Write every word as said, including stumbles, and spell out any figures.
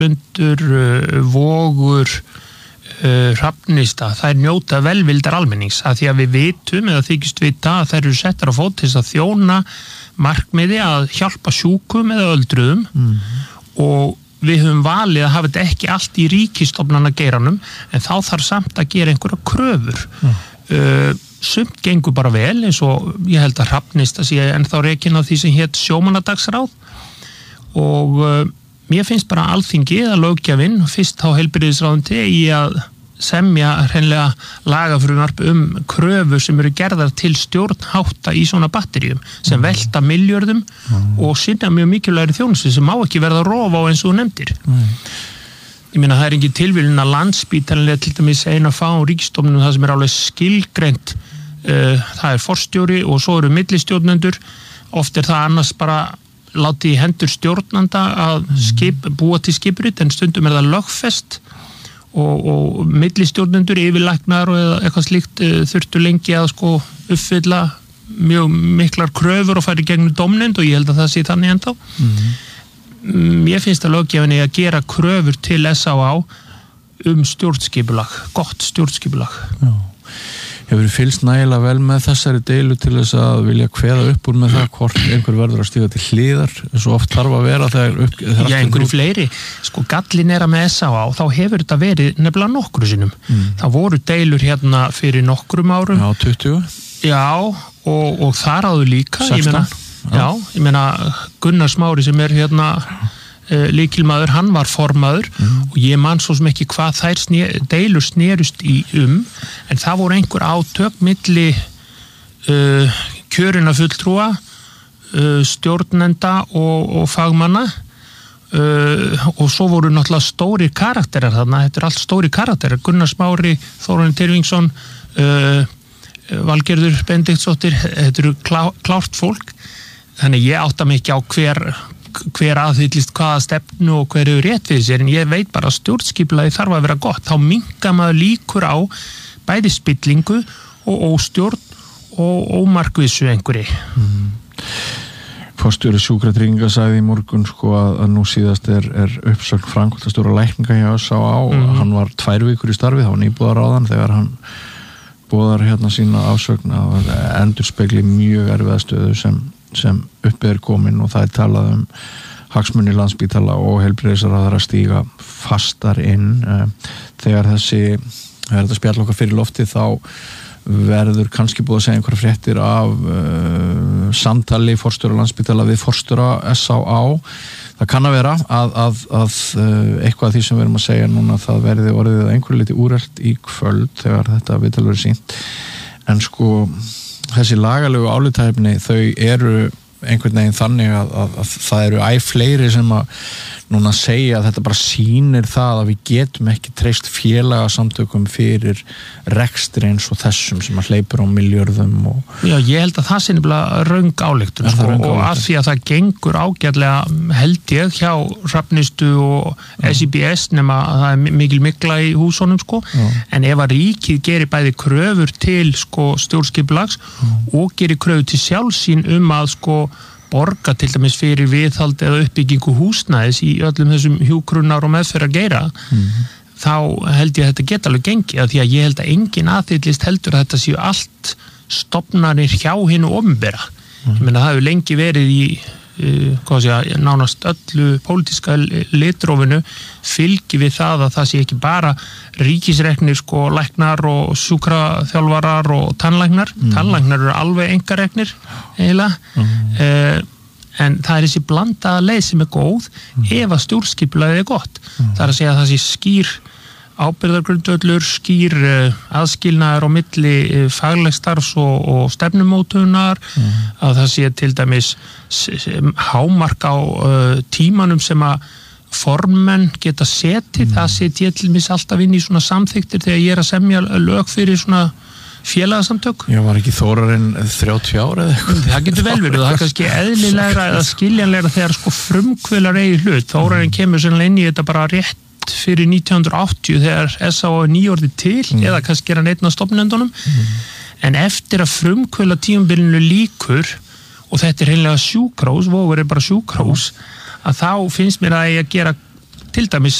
Lundur, Vogur, uh, Hrafnista, þær njóta velvildar almennings að því að við vitum eða þykist vita að þær eru settar á fót til þess að þjóna markmiði að hjálpa sjúkum eða öldruðum mm. og við höfum valið að hafa þetta ekki allt í ríkistofnana geiranum en þá þarf samt að gera einhverja kröfur. Mm. Uh, sumt gengur bara vel eins og ég held að Hrafnista sé ennþá rekin á því sem hét sjómannadagsráð og uh, mér finnst bara Alþingi eða löggjafinn fyrst á heilbrigðisráðuneyti í að semja hreinlega lagafrumvarp um kröfur sem eru gerðar til stjórnhátta í svona batteríum sem mm. velta milljörðum mm. og sinna mjög mikilvægri þjónustu sem má ekki verða að rofa á eins og þú nefndir. Mm. Ég meina það er ekki tilvílun að Landspítalinn til dæmis eina fá ríkisstofnunum það sem er alveg skilgreint uh, það er forstjóri og svo eru millistjórnendur oft er það annars bara látið í hendur stjórnanda að skip, búa til skiprit en stundum er það lögfest og, og millistjórnendur yfirlæknar og eitthvað slíkt uh, þurftu lengi að sko uppfylla mjög miklar kröfur og færi gegnum dómnefnd og ég held að það sé þannig ennþá. Mm-hmm. Ég finnst að löggjafinni að gera kröfur til S á á um stjórnskipulag, gott stjórnskipulag. Já. Hefur fylgst nægilega vel með þessari deilu til þess að vilja kveða upp úr með það hvort einhver verður að stíga til hliðar eins og oft þarf að vera þegar upp... Þegar Já, einhverju út... fleiri. Sko gallin er að með S á á, þá hefur þetta verið nefnilega nokkru sinnum. Mm. Það voru deilur hérna fyrir nokkrum árum. Já, tuttugu. Já, og, og þar áður líka. sextán. Ég meina, já, ég meina Gunnar Smári sem er hérna uh, lykilmaður, hann var formaður mm. og ég man svo sem ekki hvað þær sné, deilur snerust í um en það voru einhver átök milli uh, kjörinna fulltrúa uh, stjórnenda og, og fagmanna uh, og svo voru náttúrulega stóri karakterar þarna, þetta er allt stóri karakterar Gunnar Smári, Þórarinn Tyrfingsson uh, Valgerður Benediktsdóttir, þetta eru klá, klárt fólk þannig ég átta mig ekki á hver hver aðhyllist hvaða stefnu og hver hefur rétt fyrir sér en ég veit bara að stjórnskipulagi þarf að vera gott þá minnka maður líkur á bæði spillingu og óstjórn og ómarkvissu einhverju. Mm. Forstjóri Sjúkratrygginga sagði í morgun sko að, að nú síðast er, er uppsögn framkvæmdastjóra lækninga hjá S á á mm. og hann var tvær vikur í starfi, þá var nýbúðaráðan þegar hann boðar hérna sína ásögn að endurspegli mjög erfiða stöðu sem sem uppi er komin og það er talað um hagsmuni Landspítala og heilbrigðisráðherra að stíga fastar inn þegar þessi þegar þetta spjall okkar fyrir lofti þá verður kannski búið að segja einhverja fréttir af uh, samtali forstjóra Landspítala við forstjóra S á á það kann að vera að, að, að eitthvað af því sem við erum að segja núna það verði orðið að einhverju liti úrelt í kvöld þegar þetta viðtal verður sýnt en sko þessi lagalegu álitahefni þau eru einhvern veginn þannig að, að, að það eru æ fleiri sem að núna segja að þetta bara sýnir það að við getum ekki treyst félagasamtökum fyrir rekstri eins og þessum sem að hleypur á milljörðum og... Já, ég held að það sé nefnilega röng ályktun sko, og að því að það gengur ágætlega held ég hjá Hrafnistu og S I B S nema að það er mikil mikla í húsunum sko, Já. En ef að ríkið gerir bæði kröfur til sko stjórnskipulags Já. Og gerir kröfur til sjálfsín um að sko borga til dæmis fyrir viðhald eða uppbyggingu húsnæðis í öllum þessum hjúkrunnar og meðferð að gera mm-hmm. þá held ég að þetta geta alveg gengið að því að ég held að engin aðhyllist heldur að þetta séu allt stofnanir hjá hinu opinbera. Mm-hmm. Ég meina það hefur lengi verið í uh, hvað sé að nánast öllu pólitíska litrófinu fylgi við það að það sé ekki bara ríkisreknir sko læknar og sjúkraþjálfarar og tannlæknar mm. tannlæknar eru alveg engareknir eiginlega mm. uh, en það er þessi blandaða leið sem er góð mm. ef að stjórnskipulagið er gott mm. það er að segja að það sé skýr ábyrgðargrundvöllur, skýr uh, aðskilnaður á milli uh, faglegstarfs og, og stefnumótunar mm. að það sé til dæmis hámark á uh, tímanum sem að formenn geta setið, mm. það set ég til mis alltaf inn í svona samþyktir þegar ég er að semja lög fyrir svona félagasamtök. Já, var ekki Þórarinn þrjátíu ára eða eitthvað? Það getur vel verið, það er kannski eðlilegra eða skiljanlegra þegar sko frumkvölar eigi hlut. Þórarinn kemur sennilega inn í þetta bara rétt fyrir nítján hundruð og áttatíu þegar S á á er nýorðið til mm. eða kannski er hann einn af stofnendunum mm. en eftir að frumkvöla tímabilinu líkur og þetta er hreinlega sjúkrahús, Vogur er bara sjúkrahús að þá finnst mér að ég að gera til dæmis